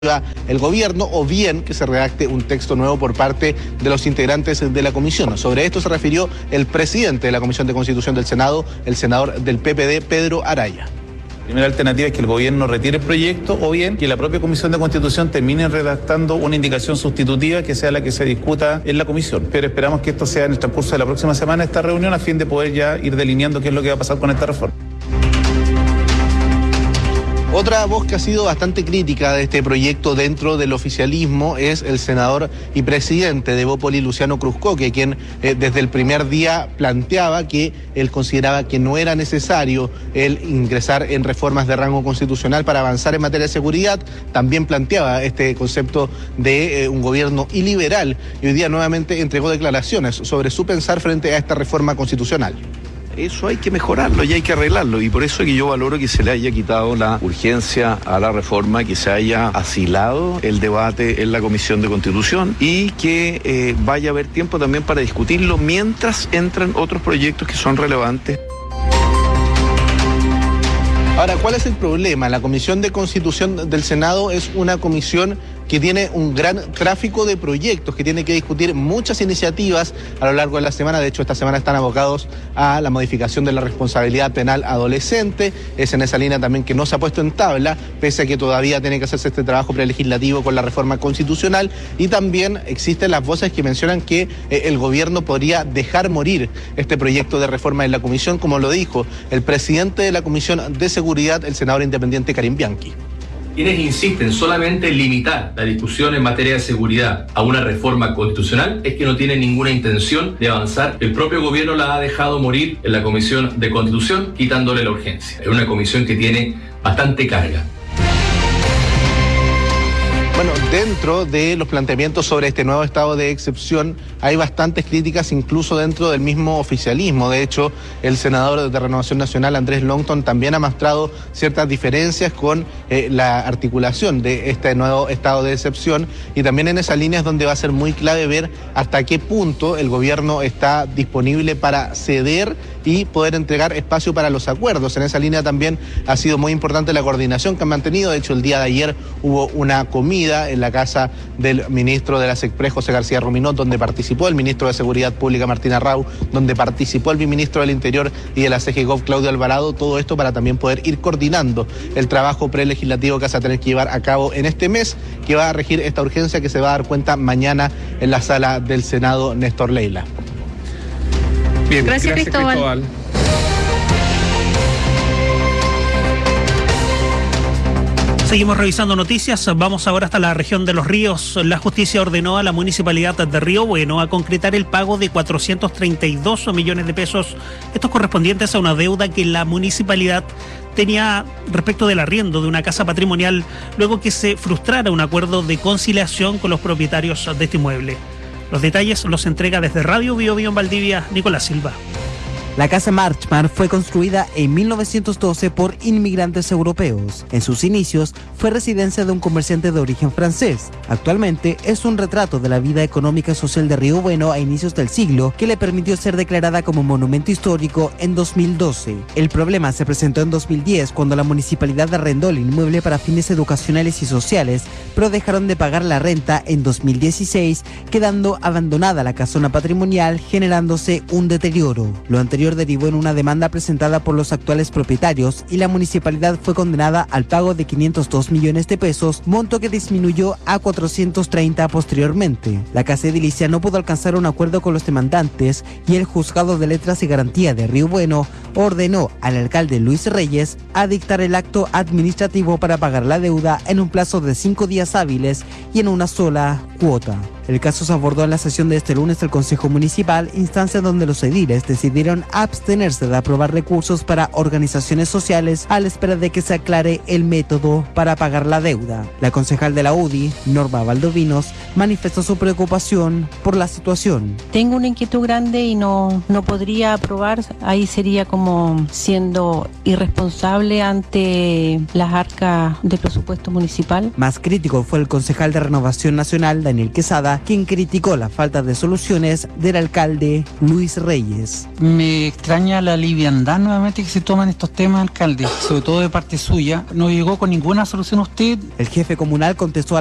el gobierno, o bien que se redacte un texto nuevo por parte de los integrantes de la comisión. Sobre esto se refirió el presidente de la Comisión de Constitución del Senado, el senador del PPD, Pedro Araya. La primera alternativa es que el gobierno retire el proyecto, o bien que la propia Comisión de Constitución termine redactando una indicación sustitutiva que sea la que se discuta en la comisión. Pero esperamos que esto sea en el transcurso de la próxima semana, esta reunión, a fin de poder ya ir delineando qué es lo que va a pasar con esta reforma. Otra voz que ha sido bastante crítica de este proyecto dentro del oficialismo es el senador y presidente de Evópoli, Luciano Cruzcoque, quien desde el primer día planteaba que él consideraba que no era necesario el ingresar en reformas de rango constitucional para avanzar en materia de seguridad. También planteaba este concepto de un gobierno iliberal y hoy día nuevamente entregó declaraciones sobre su pensar frente a esta reforma constitucional. Eso hay que mejorarlo y hay que arreglarlo, y por eso es que yo valoro que se le haya quitado la urgencia a la reforma, que se haya asilado el debate en la Comisión de Constitución y que vaya a haber tiempo también para discutirlo mientras entran otros proyectos que son relevantes. Ahora, ¿cuál es el problema? La Comisión de Constitución del Senado es una comisión que tiene un gran tráfico de proyectos, que tiene que discutir muchas iniciativas a lo largo de la semana. De hecho, esta semana están abocados a la modificación de la responsabilidad penal adolescente. Es en esa línea también que no se ha puesto en tabla, pese a que todavía tiene que hacerse este trabajo prelegislativo con la reforma constitucional. Y también existen las voces que mencionan que el gobierno podría dejar morir este proyecto de reforma en la comisión, como lo dijo el presidente de la Comisión de Seguridad, el senador independiente Karim Bianchi. Quienes insisten solamente en limitar la discusión en materia de seguridad a una reforma constitucional es que no tienen ninguna intención de avanzar. El propio gobierno la ha dejado morir en la Comisión de Constitución, quitándole la urgencia. Es una comisión que tiene bastante carga. Bueno, dentro de los planteamientos sobre este nuevo estado de excepción hay bastantes críticas incluso dentro del mismo oficialismo. De hecho, el senador de Renovación Nacional, Andrés Longton, también ha mostrado ciertas diferencias con la articulación de este nuevo estado de excepción, y también en esa línea es donde va a ser muy clave ver hasta qué punto el gobierno está disponible para ceder y poder entregar espacio para los acuerdos. En esa línea también ha sido muy importante la coordinación que han mantenido. De hecho, el día de ayer hubo una comida en la casa del ministro de la SECPRE, José García Ruminot, donde participó el ministro de Seguridad Pública, Martín Arrau, donde participó el viceministro del Interior y de la CGGOV, Claudio Alvarado. Todo esto para también poder ir coordinando el trabajo prelegislativo que se va a tener que llevar a cabo en este mes, que va a regir esta urgencia que se va a dar cuenta mañana en la sala del Senado Néstor Leila. Bien, gracias Cristóbal. Seguimos revisando noticias. Vamos ahora hasta la región de Los Ríos. La justicia ordenó a la municipalidad de Río Bueno a concretar el pago de 432 millones de pesos, estos correspondientes a una deuda que la municipalidad tenía respecto del arriendo de una casa patrimonial, luego que se frustrara un acuerdo de conciliación con los propietarios de este inmueble. Los detalles los entrega desde Radio Bio Bio en Valdivia, Nicolás Silva. La casa Marchmar fue construida en 1912 por inmigrantes europeos. En sus inicios fue residencia de un comerciante de origen francés. Actualmente es un retrato de la vida económica y social de Río Bueno a inicios del siglo, que le permitió ser declarada como monumento histórico en 2012. El problema se presentó en 2010 cuando la municipalidad arrendó el inmueble para fines educacionales y sociales, pero dejaron de pagar la renta en 2016, quedando abandonada la casona patrimonial, generándose un deterioro. Lo anterior derivó en una demanda presentada por los actuales propietarios y la municipalidad fue condenada al pago de 502 millones de pesos, monto que disminuyó a 430 posteriormente. La casa edilicia no pudo alcanzar un acuerdo con los demandantes y el Juzgado de Letras y Garantía de Río Bueno ordenó al alcalde Luis Reyes a dictar el acto administrativo para pagar la deuda en un plazo de 5 días hábiles y en una sola cuota. El caso se abordó en la sesión de este lunes del Consejo Municipal, instancia donde los ediles decidieron abstenerse de aprobar recursos para organizaciones sociales a la espera de que se aclare el método para pagar la deuda. La concejal de la UDI, Norma Valdovinos, manifestó su preocupación por la situación. Tengo una inquietud grande y no podría aprobar, ahí sería como siendo irresponsable ante las arcas del presupuesto municipal. Más crítico fue el concejal de Renovación Nacional, Daniel Quesada, Cerda, quien criticó la falta de soluciones del alcalde Luis Reyes. Me extraña la liviandad nuevamente que se toman estos temas, alcalde, sobre todo de parte suya. No llegó con ninguna solución usted. El jefe comunal contestó